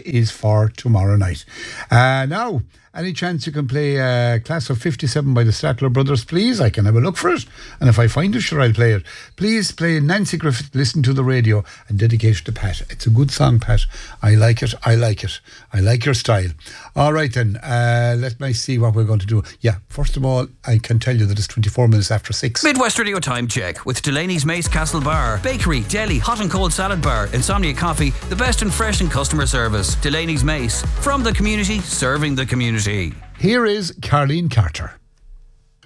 is for tomorrow night. Now, any chance you can play Class of 57 by the Statler Brothers, please? I can have a look for it. And if I find it, sure, I'll play it. Please play Nancy Griffith, Listen to the Radio, and dedicate it to Pat. It's a good song, Pat. I like it. I like your style. All right, then. Let me see what we're going to do. Yeah, first of all, I can tell you that it's 24 minutes after 6. Midwest Radio time check with Delaney's Mace Castle Bar. Bakery, deli, hot and cold salad bar, Insomnia Coffee, the best in fresh and customer service. Delaney's Mace. From the community, serving the community. Here is Carleen Carter.